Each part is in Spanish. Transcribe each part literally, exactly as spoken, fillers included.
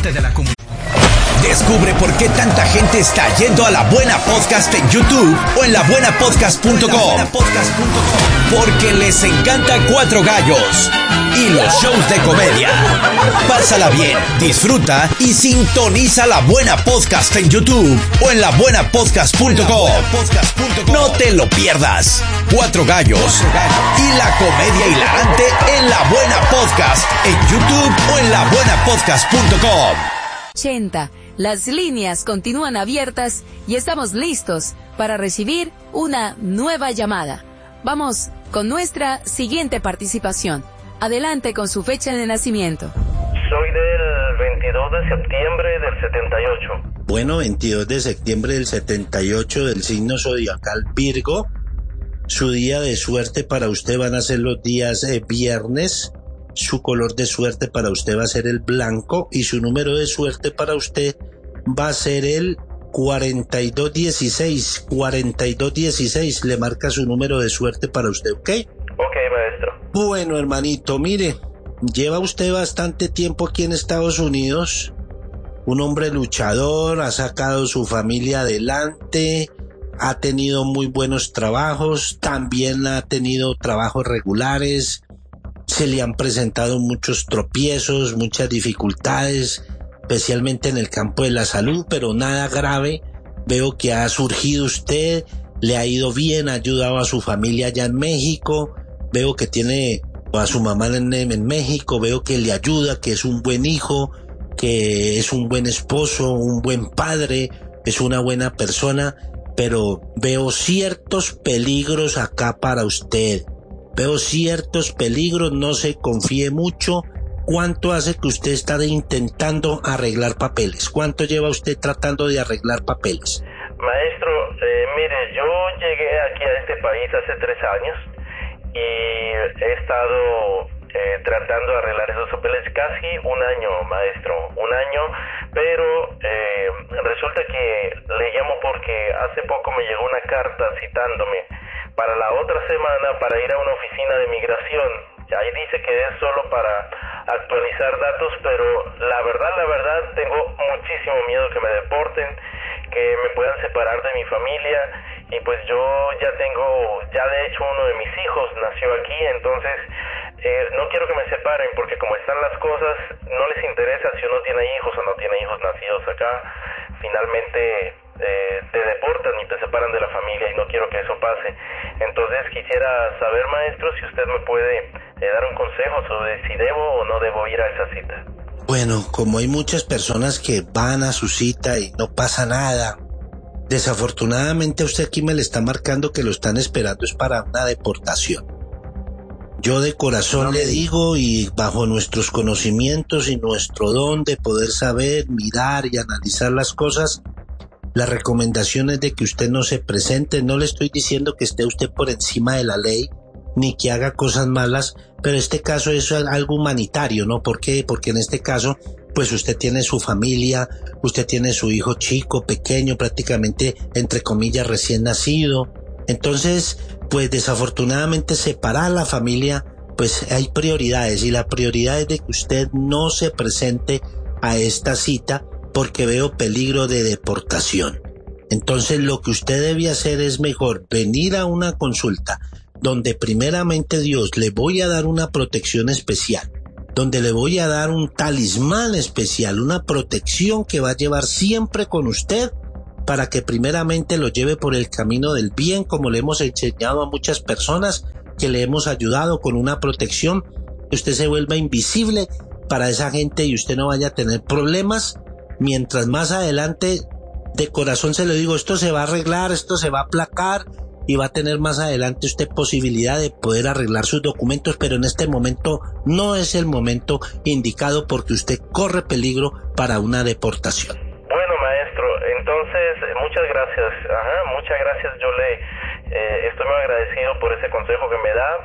parte de la comunidad. Descubre por qué tanta gente está yendo a La Buena Podcast en YouTube o en la buena podcast punto com. Porque les encanta Cuatro Gallos y los shows de comedia. Pásala bien, disfruta y sintoniza La Buena Podcast en YouTube o en la buena podcast punto com. No te lo pierdas. Cuatro Gallos y la comedia hilarante en La Buena Podcast en YouTube o en la buena podcast punto com. ochenta. Las líneas continúan abiertas y estamos listos para recibir una nueva llamada. Vamos con nuestra siguiente participación. Adelante con su fecha de nacimiento. Soy del veintidós de septiembre del setenta y ocho. Bueno, veintidós de septiembre del setenta y ocho, del signo zodiacal Virgo. Su día de suerte para usted van a ser los días eh, viernes. Su color de suerte para usted va a ser el blanco y su número de suerte para usted va a ser el cuarenta y dos dieciséis. cuarenta y dos dieciséis le marca su número de suerte para usted, ¿ok? Ok, maestro. Bueno, hermanito, mire, lleva usted bastante tiempo aquí en Estados Unidos, un hombre luchador, ha sacado su familia adelante, ha tenido muy buenos trabajos, también ha tenido trabajos regulares. Se le han presentado muchos tropiezos, muchas dificultades, especialmente en el campo de la salud, pero nada grave. Veo que ha surgido usted, le ha ido bien, ha ayudado a su familia allá en México. Veo que tiene a su mamá en, en México, veo que le ayuda, que es un buen hijo, que es un buen esposo, un buen padre, es una buena persona, pero veo ciertos peligros acá para usted. Veo ciertos peligros, no se confíe mucho. ¿Cuánto hace que usted está intentando arreglar papeles? ¿Cuánto lleva usted tratando de arreglar papeles? Maestro, eh, mire, yo llegué aquí a este país hace tres años y he estado eh, tratando de arreglar esos papeles casi un año, maestro, un año, pero eh, resulta que le llamo porque hace poco me llegó una carta citándome para la otra semana para ir a una oficina de migración. Ahí dice que es solo para actualizar datos, pero la verdad, la verdad, tengo muchísimo miedo que me deporten, que me puedan separar de mi familia, y pues yo ya tengo, ya de hecho uno de mis hijos nació aquí, entonces eh, no quiero que me separen, porque como están las cosas, no les interesa si uno tiene hijos o no tiene hijos nacidos acá. Finalmente eh, te deportan y te separan de la familia y no quiero que eso pase. Entonces quisiera saber, maestro, si usted me puede eh, dar un consejo sobre si debo o no debo ir a esa cita. Bueno, como hay muchas personas que van a su cita y no pasa nada, desafortunadamente usted aquí me le está marcando que lo están esperando es para una deportación. Yo de corazón le digo, y bajo nuestros conocimientos y nuestro don de poder saber, mirar y analizar las cosas, la recomendación es de que usted no se presente. No le estoy diciendo que esté usted por encima de la ley, ni que haga cosas malas, pero este caso es algo humanitario, ¿no? ¿Por qué? Porque en este caso, pues usted tiene su familia, usted tiene su hijo chico, pequeño, prácticamente, entre comillas, recién nacido. Entonces, pues desafortunadamente separar la familia, pues hay prioridades, y la prioridad es de que usted no se presente a esta cita porque veo peligro de deportación. Entonces lo que usted debe hacer es mejor venir a una consulta donde primeramente Dios le voy a dar una protección especial, donde le voy a dar un talismán especial, una protección que va a llevar siempre con usted para que primeramente lo lleve por el camino del bien, como le hemos enseñado a muchas personas, que le hemos ayudado con una protección, que usted se vuelva invisible para esa gente y usted no vaya a tener problemas. Mientras más adelante, de corazón se lo digo, esto se va a arreglar, esto se va a aplacar y va a tener más adelante usted posibilidad de poder arreglar sus documentos, pero en este momento no es el momento indicado porque usted corre peligro para una deportación. Bueno, maestro, entonces muchas gracias, ajá, muchas gracias, yo le eh, estoy muy agradecido por ese consejo que me da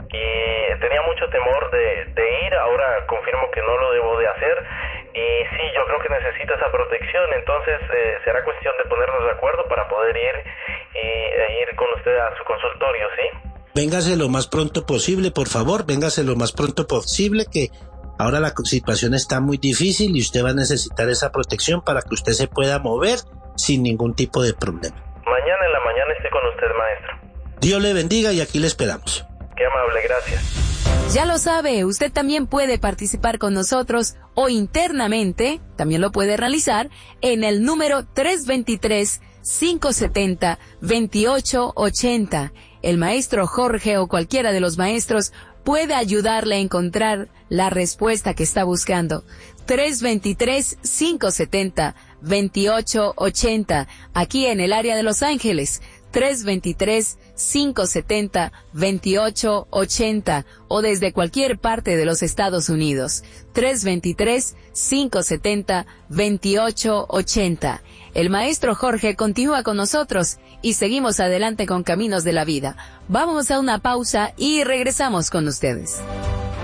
y tenía mucho temor de, de ir, ahora confirmo que no lo debo de hacer. Y sí, yo creo que necesita esa protección, entonces eh, será cuestión de ponernos de acuerdo para poder ir y e ir con usted a su consultorio, ¿sí? Véngase lo más pronto posible, por favor, véngase lo más pronto posible, que Ahora la situación está muy difícil y usted va a necesitar esa protección para que usted se pueda mover sin ningún tipo de problema. Mañana en la mañana estoy con usted, maestro. Dios le bendiga y aquí le esperamos. Qué amable, gracias. Ya lo sabe, usted también puede participar con nosotros o internamente, también lo puede realizar en el número tres dos tres, cinco siete cero, dos ocho ocho cero. El maestro Jorge o cualquiera de los maestros puede ayudarle a encontrar la respuesta que está buscando. tres dos tres, cinco siete cero, dos ocho ocho cero, aquí en el área de Los Ángeles. tres dos tres, cinco siete cero, dos ocho ocho cero o desde cualquier parte de los Estados Unidos. tres dos tres, cinco siete cero, dos ocho ocho cero. El maestro Jorge continúa con nosotros y seguimos adelante con Caminos de la Vida. Vamos a una pausa y regresamos con ustedes.